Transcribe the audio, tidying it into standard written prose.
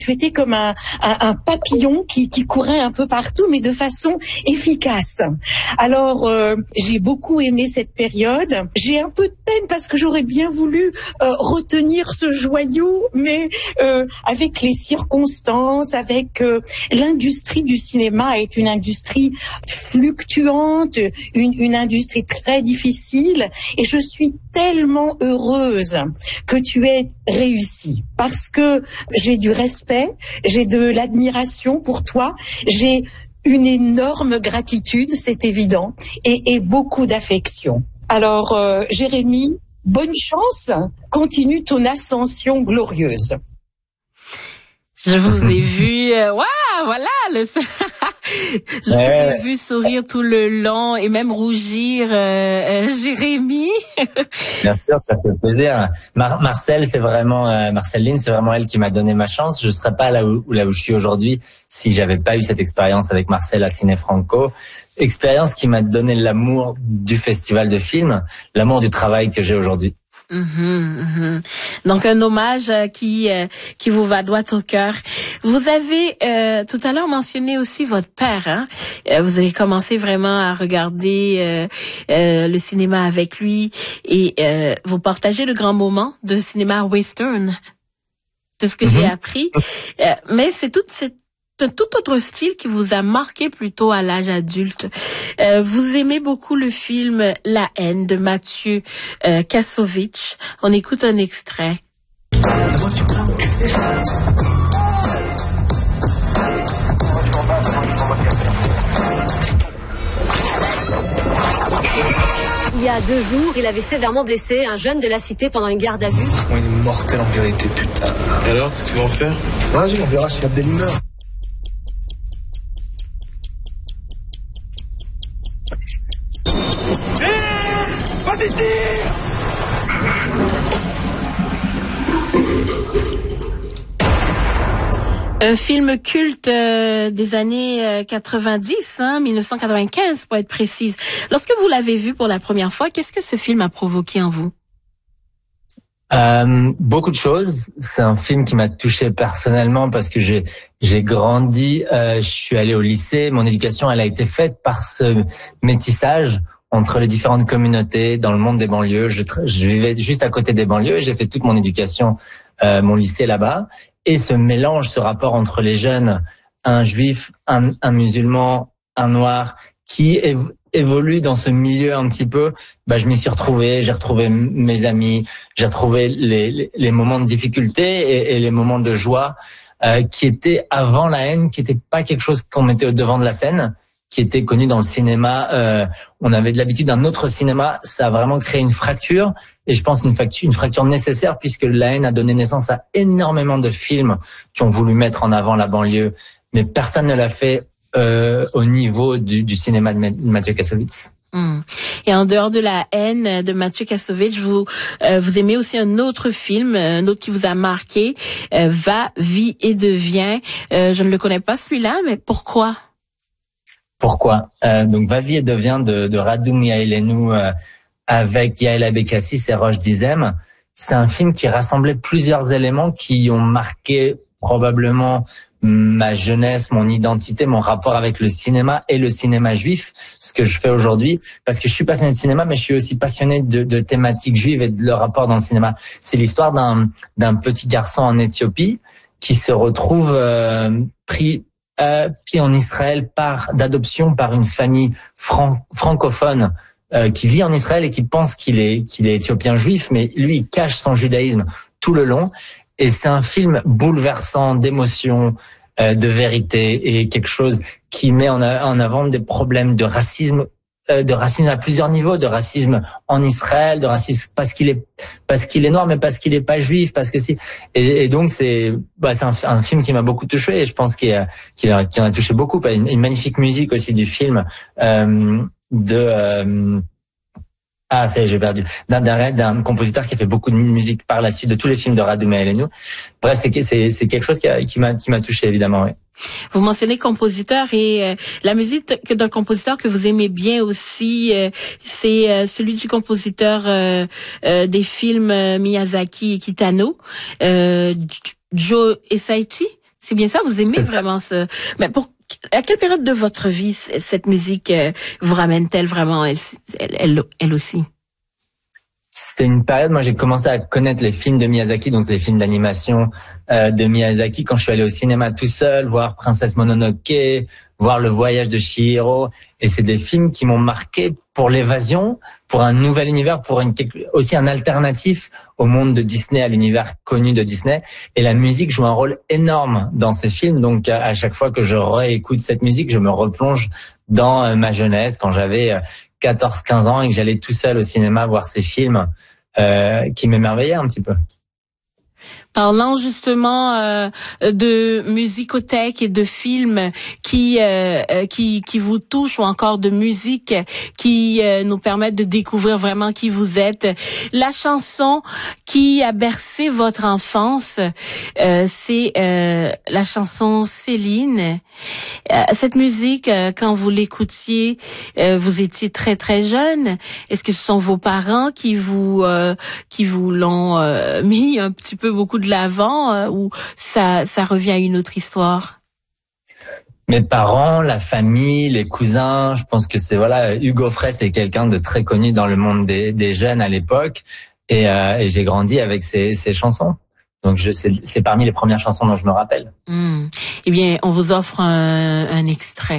Tu étais comme un papillon qui courait un peu partout, mais de façon efficace. Alors, j'ai beaucoup aimé cette période. J'ai un peu de peine parce que j'aurais bien voulu retenir ce joyau, mais avec les circonstances, avec l'industrie du cinéma est une industrie fluctuante, une industrie très difficile, et je suis tellement heureuse que tu aies réussi, parce que j'ai du respect, j'ai de l'admiration pour toi, j'ai une énorme gratitude, c'est évident, et beaucoup d'affection. Alors, Jérémy, bonne chance, continue ton ascension glorieuse. Je vous ai vu, voilà, je vous ai vu sourire tout le long et même rougir, Jérémy. Bien sûr, ça fait plaisir. Marcel, c'est vraiment, Marceline, c'est vraiment elle qui m'a donné ma chance. Je serais pas là où je suis aujourd'hui si j'avais pas eu cette expérience avec Marcel à Ciné Franco. Expérience qui m'a donné l'amour du festival de films, l'amour du travail que j'ai aujourd'hui. Donc un hommage qui vous va droit au cœur. Vous avez tout à l'heure mentionné aussi votre père. Hein? Vous avez commencé vraiment à regarder le cinéma avec lui et vous partagez le grand moment de cinéma western. C'est ce que j'ai appris. Mais c'est un tout autre style qui vous a marqué plutôt à l'âge adulte. Vous aimez beaucoup le film La haine de Mathieu Kassovitz. On écoute un extrait. Il y a 2 jours, il avait sévèrement blessé un jeune de la cité pendant une garde à vue. Il est mortel en vérité, putain. Et alors, qu'est-ce qu'ils vont faire? Vas-y, on verra s'il y a des mineurs. Un film culte des années 90, 1995 pour être précise. Lorsque vous l'avez vu pour la première fois, qu'est-ce que ce film a provoqué en vous? Beaucoup de choses. C'est un film qui m'a touché personnellement parce que j'ai grandi, je suis allé au lycée, mon éducation elle a été faite par ce métissage entre les différentes communautés dans le monde des banlieues. Je vivais juste à côté des banlieues et j'ai fait toute mon éducation, mon lycée là-bas. Et ce mélange, ce rapport entre les jeunes, un juif, un musulman, un noir, qui évolue dans ce milieu un petit peu, je m'y suis retrouvé, j'ai retrouvé mes amis, j'ai retrouvé les moments de difficulté et les moments de joie, qui étaient avant la haine, qui n'étaient pas quelque chose qu'on mettait au devant de la scène, qui était connu dans le cinéma. On avait de l'habitude d'un autre cinéma. Ça a vraiment créé une fracture. Et je pense une fracture nécessaire puisque la haine a donné naissance à énormément de films qui ont voulu mettre en avant la banlieue. Mais personne ne l'a fait au niveau du cinéma de Mathieu Kassovitz. Et en dehors de la haine de Mathieu Kassovitz, vous aimez aussi un autre film, un autre qui vous a marqué, Va, Vie et Devient. Je ne le connais pas celui-là, mais pourquoi? Pourquoi? Donc Va, Vie et Devient de Radu Mihailenu avec Yael Abekassis et Roche Dizem. C'est un film qui rassemblait plusieurs éléments qui ont marqué probablement ma jeunesse, mon identité, mon rapport avec le cinéma et le cinéma juif, ce que je fais aujourd'hui, parce que je suis passionné de cinéma, mais je suis aussi passionné de thématiques juives et de leur rapport dans le cinéma. C'est l'histoire d'un petit garçon en Éthiopie qui se retrouve pris en Israël d'adoption par une famille francophone qui vit en Israël et qui pense qu'il est éthiopien juif, mais lui il cache son judaïsme tout le long. Et c'est un film bouleversant d'émotion, de vérité et quelque chose qui met en avant des problèmes de racisme à plusieurs niveaux, de racisme en Israël, de racisme parce qu'il est noir, mais parce qu'il est pas juif, parce que et donc c'est un film qui m'a beaucoup touché et je pense qu'il en a touché beaucoup. Une magnifique musique aussi du film ça y est, j'ai perdu. D'un compositeur qui a fait beaucoup de musique par la suite de tous les films de Radu Mihailenu. Bref, c'est quelque chose qui m'a touché évidemment, oui. Vous mentionnez compositeur et la musique d'un compositeur que vous aimez bien aussi, c'est celui du compositeur des films Miyazaki et Kitano, Joe Hisaishi. C'est bien ça, vous aimez vraiment ce... Mais à quelle période de votre vie cette musique vous ramène-t-elle vraiment, elle aussi? C'est une période, moi j'ai commencé à connaître les films de Miyazaki, donc c'est les films d'animation de Miyazaki quand je suis allé au cinéma tout seul, voir Princesse Mononoke, voir Le Voyage de Chihiro, et c'est des films qui m'ont marqué pour l'évasion, pour un nouvel univers, pour aussi un alternatif au monde de Disney, à l'univers connu de Disney, et la musique joue un rôle énorme dans ces films, donc à chaque fois que je réécoute cette musique, je me replonge dans ma jeunesse, quand j'avais 14-15 ans et que j'allais tout seul au cinéma voir ces films qui m'émerveillaient un petit peu. Parlant justement de musicothèque et de films qui vous touchent, ou encore de musique qui nous permettent de découvrir vraiment qui vous êtes. La chanson qui a bercé votre enfance, c'est la chanson Céline. Cette musique, quand vous l'écoutiez, vous étiez très très jeune. Est-ce que ce sont vos parents qui vous l'ont mis un petit peu beaucoup de l'avant, ou ça revient à une autre histoire? Mes parents, la famille, les cousins, je pense que c'est Hugo Frey, c'est quelqu'un de très connu dans le monde des jeunes à l'époque, et j'ai grandi avec ces chansons. Donc c'est parmi les premières chansons dont je me rappelle. Eh bien, on vous offre un extrait.